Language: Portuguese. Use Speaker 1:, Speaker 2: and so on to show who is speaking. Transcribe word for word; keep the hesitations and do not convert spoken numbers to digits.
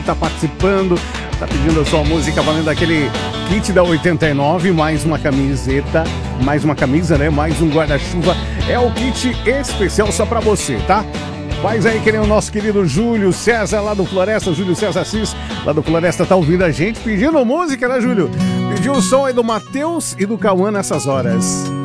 Speaker 1: tá participando, tá pedindo a sua música, valendo aquele kit da oitenta e nove, mais uma camiseta, mais uma camisa, né? Mais um guarda-chuva. É o kit especial só pra você, tá? Faz aí que nem o nosso querido Júlio César lá do Floresta, Júlio César Assis, lá do Floresta, tá ouvindo a gente, pedindo música, né, Júlio? Pediu o som aí do Matheus e do Cauã nessas horas.